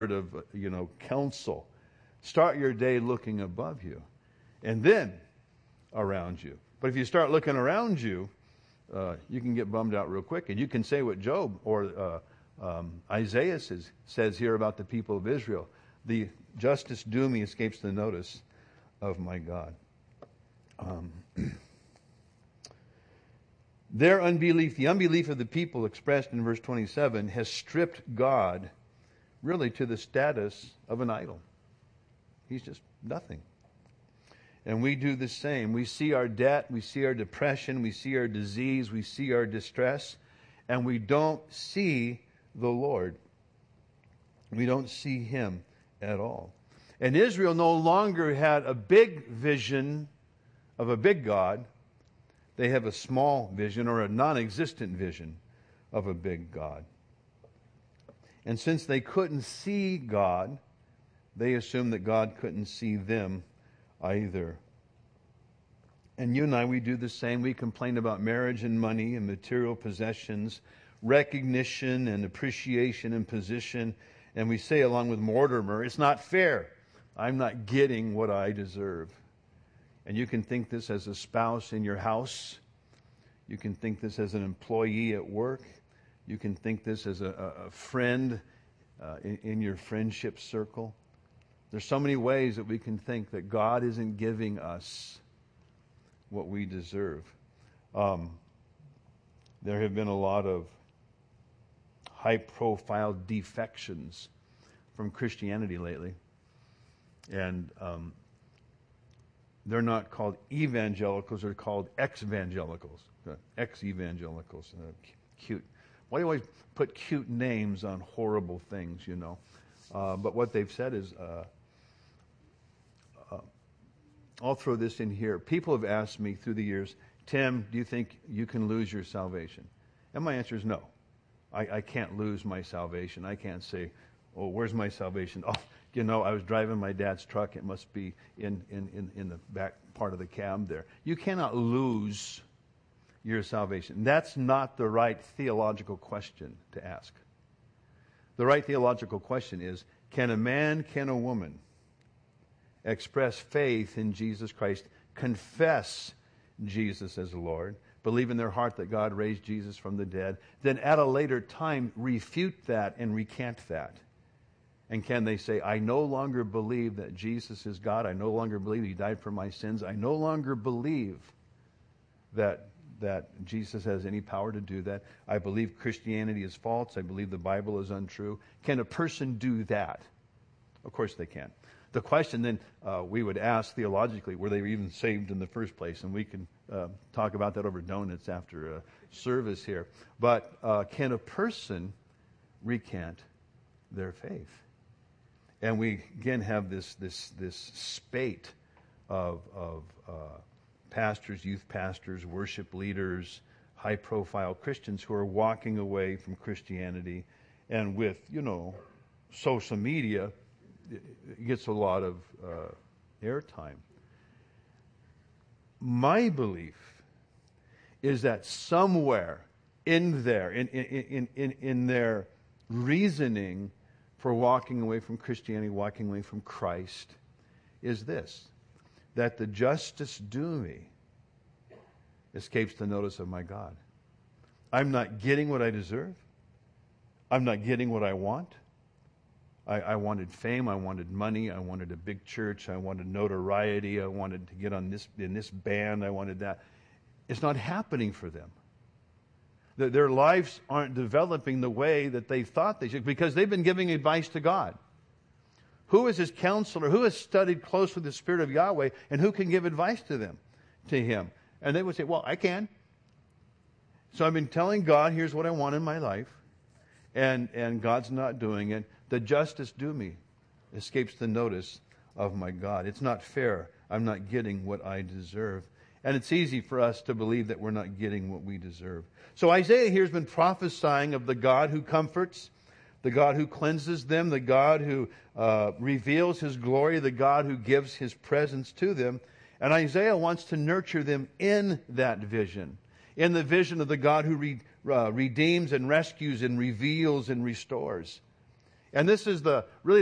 of, counsel. Start your day looking above you and then around you. But if you start looking around you, you can get bummed out real quick. And you can say what Job or Isaiah says here about the people of Israel. The justice due me escapes the notice of my God. Their unbelief, the unbelief of the people expressed in verse 27, has stripped God really to the status of an idol. He's just nothing. And we do the same. We see our debt, we see our depression, we see our disease, we see our distress, and we don't see the Lord. We don't see Him at all. And Israel no longer had a big vision of a big God. They have a small vision or a non-existent vision of a big God. And since they couldn't see God, they assumed that God couldn't see them either. And you and I, we do the same. We complain about marriage and money and material possessions, recognition and appreciation and position. And we say along with Mortimer, it's not fair. I'm not getting what I deserve. And you can think this as a spouse in your house. You can think this as an employee at work. You can think this as a friend in your friendship circle. There's so many ways that we can think that God isn't giving us what we deserve. There have been a lot of high-profile defections from Christianity lately. And they're not called evangelicals, they're called ex-evangelicals. Ex-evangelicals. Cute. Why do you always put cute names on horrible things, But what they've said is, I'll throw this in here. People have asked me through the years, Tim, do you think you can lose your salvation? And my answer is no. I can't lose my salvation. I can't say, oh, where's my salvation? Oh, I was driving my dad's truck. It must be in the back part of the cab there. You cannot lose your salvation. That's not the right theological question to ask. The right theological question is, can a woman express faith in Jesus Christ, confess Jesus as the Lord, believe in their heart that God raised Jesus from the dead, then at a later time refute that and recant that? And can they say, I no longer believe that Jesus is God. I no longer believe He died for my sins. I no longer believe that Jesus has any power to do that. I believe Christianity is false. I believe the Bible is untrue. Can a person do that? Of course they can. The question then we would ask theologically, were they even saved in the first place? And we can talk about that over donuts after service here. But can a person recant their faith? And we again have this spate of pastors, youth pastors, worship leaders, high-profile Christians who are walking away from Christianity, and with social media, it gets a lot of airtime. My belief is that somewhere in there, in their reasoning for walking away from Christianity, walking away from Christ, is this: that the justice due me escapes the notice of my God. I'm not getting what I deserve. I'm not getting what I want. I wanted fame, I wanted money, I wanted a big church, I wanted notoriety, I wanted to get in this band, I wanted that. It's not happening for them. Their lives aren't developing the way that they thought they should, because they've been giving advice to God. Who is his counselor? Who has studied close with the Spirit of Yahweh, and who can give advice to him? And they would say, well, I can. So I've been telling God, here's what I want in my life, and God's not doing it. The justice due me escapes the notice of my God. It's not fair. I'm not getting what I deserve. And it's easy for us to believe that we're not getting what we deserve. So Isaiah here has been prophesying of the God who comforts, the God who cleanses them, the God who reveals His glory, the God who gives His presence to them. And Isaiah wants to nurture them in that vision, in the vision of the God who redeems and rescues and reveals and restores, And this is really